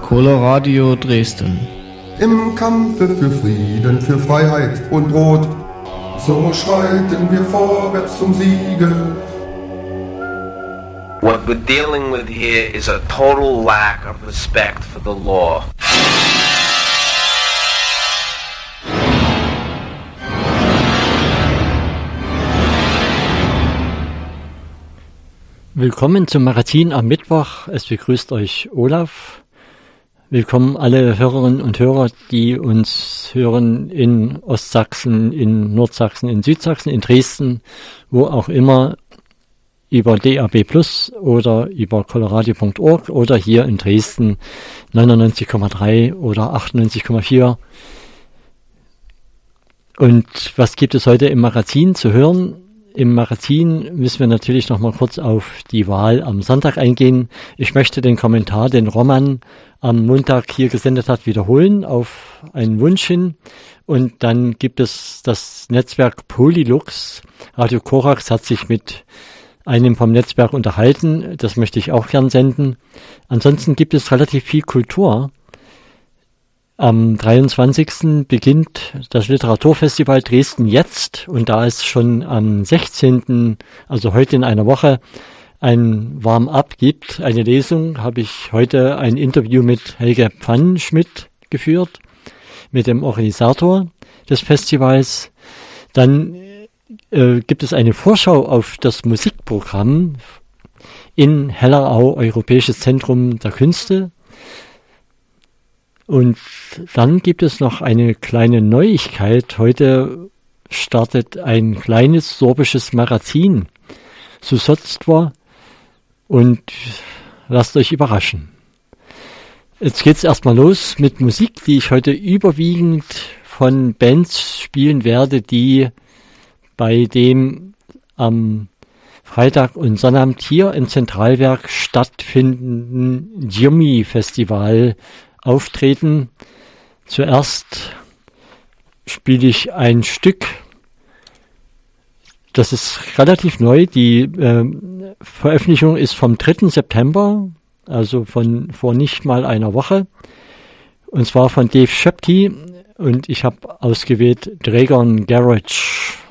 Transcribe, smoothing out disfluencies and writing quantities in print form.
Coloradio Dresden. Im Kampfe für Frieden, für Freiheit und Brot, so schreiten wir vorwärts zum Siege. What we're dealing with here is a total lack of respect for the law. Willkommen zum Magazin am Mittwoch. Es begrüßt euch Olaf. Willkommen alle Hörerinnen und Hörer, die uns hören in Ostsachsen, in Nordsachsen, in Südsachsen, in Dresden, wo auch immer, über DAB+ oder über coloradio.org oder hier in Dresden 99,3 oder 98,4. Und was gibt es heute im Magazin zu hören? Im Magazin müssen wir natürlich noch mal kurz auf die Wahl am Sonntag eingehen. Ich möchte den Kommentar, den Roman am Montag hier gesendet hat, wiederholen auf einen Wunsch hin. Und dann gibt es das Netzwerk Polylux. Radio Korax hat sich mit einem vom Netzwerk unterhalten. Das möchte ich auch gern senden. Ansonsten gibt es relativ viel Kultur. Am 23. beginnt das Literaturfestival Dresden jetzt, und da es schon am 16., also heute in einer Woche, ein Warm-up gibt, eine Lesung, habe ich heute ein Interview mit Helge Pfannenschmidt geführt, mit dem Organisator des Festivals. Dann gibt es eine Vorschau auf das Musikprogramm in Hellerau, Europäisches Zentrum der Künste. Und dann gibt es noch eine kleine Neuigkeit. Heute startet ein kleines sorbisches Magazin, Susodstvo, und lasst euch überraschen. Jetzt geht's erstmal los mit Musik, die ich heute überwiegend von Bands spielen werde, die bei dem am Freitag und Sonnabend hier im Zentralwerk stattfindenden Jimmy-Festival auftreten. Zuerst spiele ich ein Stück, das ist relativ neu. Die Veröffentlichung ist vom 3. September, also von vor nicht mal einer Woche. Und zwar von Dave Schöpke, und ich habe ausgewählt Dragon Garage.